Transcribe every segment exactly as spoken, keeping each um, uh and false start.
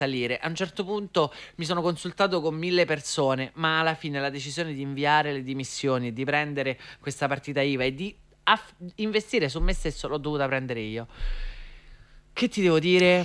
salire. A un certo punto mi sono consultato con mille persone, ma alla fine la decisione di inviare le dimissioni e di prendere questa partita I V A e di aff- investire su me stesso l'ho dovuta prendere io. Che ti devo dire?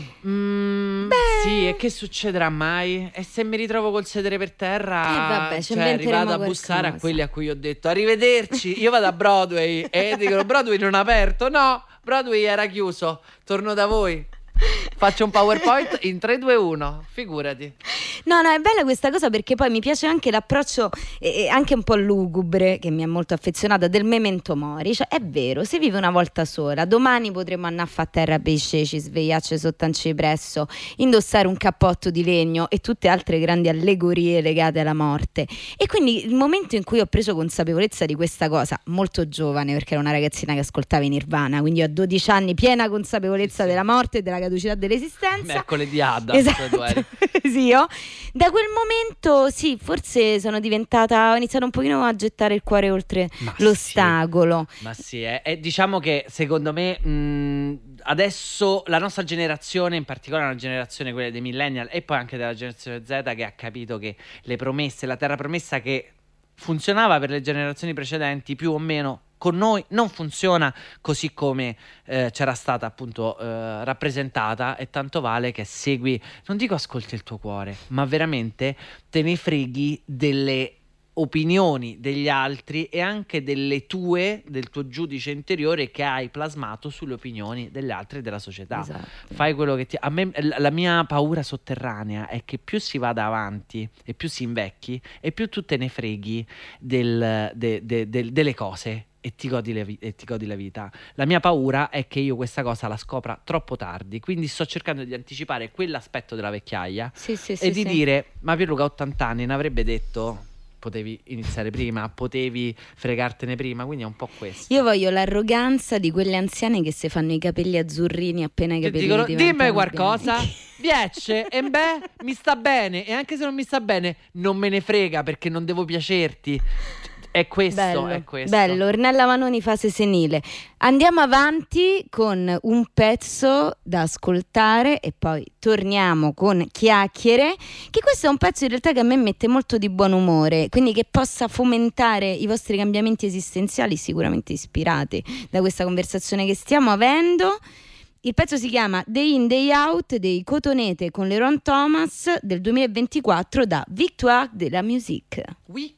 Mm, sì, e che succederà mai? E se mi ritrovo col sedere per terra, Eh, vabbè, ci cioè inventeremo vado a bussare a qualcosa. quelli a cui ho detto arrivederci, io vado a Broadway e dicono Broadway non è aperto. No, Broadway era chiuso, torno da voi. Faccio un PowerPoint in tre, due, uno, figurati. No, no, è bella questa cosa perché poi mi piace anche l'approccio eh, eh, anche un po' lugubre, che mi è molto affezionata, del memento mori. Cioè, è vero, si vive una volta sola. Domani potremmo andare a terra pesce, ci svegliarci sotto un cipresso, indossare un cappotto di legno e tutte altre grandi allegorie legate alla morte. E quindi il momento in cui ho preso consapevolezza di questa cosa, molto giovane, perché ero una ragazzina che ascoltava i Nirvana, quindi ho dodici anni, piena consapevolezza Sì, sì. della morte e della caducità dell'esistenza. Mercoledì Adda, Esatto. Sì, io da quel momento sì, forse sono diventata, ho iniziato un pochino a gettare il cuore oltre Ma l'ostacolo. Sì, ma sì, eh. E diciamo che secondo me mh, adesso la nostra generazione, in particolare una generazione, quella dei millennial e poi anche della generazione Z, che ha capito che le promesse, la terra promessa che funzionava per le generazioni precedenti, più o meno con noi non funziona così come eh, c'era stata appunto eh, rappresentata, e tanto vale che segui, non dico ascolti il tuo cuore, ma veramente te ne freghi delle opinioni degli altri e anche delle tue, del tuo giudice interiore che hai plasmato sulle opinioni delle altre e della società. Esatto. Fai quello che ti... A me la mia paura sotterranea è che più si vada avanti e più si invecchi e più tu te ne freghi del, de, de, de, delle cose e ti godi la vi- e ti godi la vita. La mia paura è che io questa cosa la scopra troppo tardi, quindi sto cercando di anticipare quell'aspetto della vecchiaia Sì, sì, e sì, di sì. dire, ma Pierluca ha ottanta anni, ne avrebbe detto... potevi iniziare prima, potevi fregartene prima, quindi è un po' questo. Io voglio l'arroganza di quelle anziane che si fanno i capelli azzurrini appena i Che capelli dicono, diventano dimmi qualcosa, bianchi. piace, e beh, mi sta bene, e anche se non mi sta bene, non me ne frega perché non devo piacerti. È questo, Bello, è questo. bello, Ornella Vanoni fase senile. Andiamo avanti con un pezzo da ascoltare e poi torniamo con Chiacchiere, che questo è un pezzo in realtà che a me mette molto di buon umore, quindi che possa fomentare i vostri cambiamenti esistenziali, sicuramente ispirati da questa conversazione che stiamo avendo. Il pezzo si chiama Day In Day Out dei Cotonete con Leron Thomas del duemilaventiquattro da Victoire de la Musique. Oui.